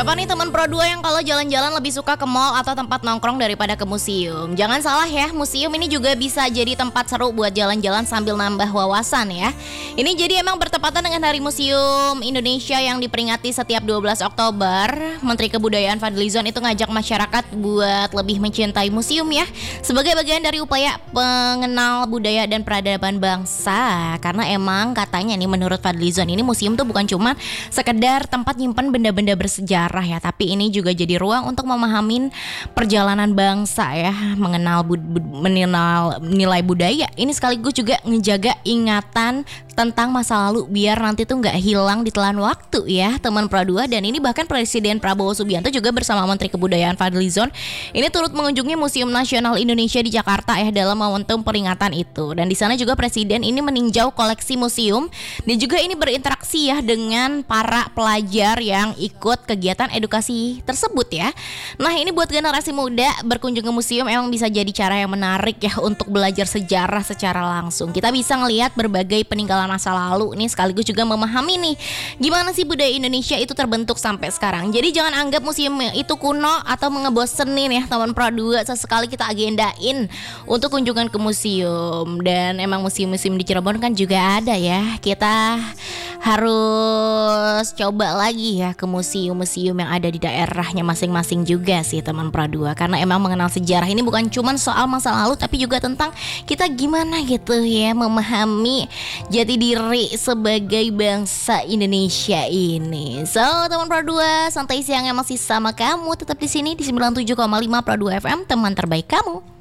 Siapa nih teman Pro 2 yang kalau jalan-jalan lebih suka ke mall atau tempat nongkrong daripada ke museum? Jangan salah ya, museum ini juga bisa jadi tempat seru buat jalan-jalan sambil nambah wawasan ya. Ini jadi emang bertepatan dengan Hari Museum Indonesia yang diperingati setiap 12 Oktober. Menteri Kebudayaan Fadlizon itu ngajak masyarakat buat lebih mencintai museum ya, sebagai bagian dari upaya pengenal budaya dan peradaban bangsa. Karena emang katanya nih menurut Fadlizon ini museum tuh bukan cuma sekedar tempat nyimpen benda-benda bersejarah ya, tapi ini juga jadi ruang untuk memahami perjalanan bangsa ya, mengenal nilai budaya. Ini sekaligus juga ngejaga ingatan tentang masa lalu biar nanti tuh nggak hilang ditelan waktu ya teman Pro 2. Dan ini bahkan Presiden Prabowo Subianto juga bersama Menteri Kebudayaan Fadlizon ini turut mengunjungi Museum Nasional Indonesia di Jakarta ya dalam momentum peringatan itu. Dan di sana juga Presiden ini meninjau koleksi museum dan juga ini berinteraksi ya dengan para pelajar yang ikut kegiatan edukasi tersebut ya. Nah, ini buat generasi muda berkunjung ke museum emang bisa jadi cara yang menarik ya untuk belajar sejarah secara langsung. Kita bisa ngelihat berbagai peninggalan masa lalu nih, sekaligus juga memahami nih gimana sih budaya Indonesia itu terbentuk sampai sekarang. Jadi jangan anggap museum itu kuno atau ngebosenin ya teman Pro 2. Sesekali kita agendain untuk kunjungan ke museum. Dan emang museum-museum di Cirebon kan juga ada ya. Kita harus coba lagi ya ke museum-museum yang ada di daerahnya masing-masing juga sih teman Pro 2. Karena emang mengenal sejarah ini bukan cuma soal masa lalu, tapi juga tentang kita gimana gitu ya memahami jati diri sebagai bangsa Indonesia ini. So teman Pro 2, santai siangnya masih sama kamu, tetap di sini di 97,5 Pro 2 FM, teman terbaik kamu.